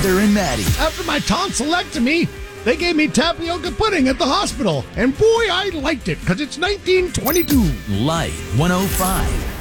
Heather and Maddie. After my tonsillectomy, they gave me tapioca pudding at the hospital. And boy, I liked it because it's 1922. Light 105.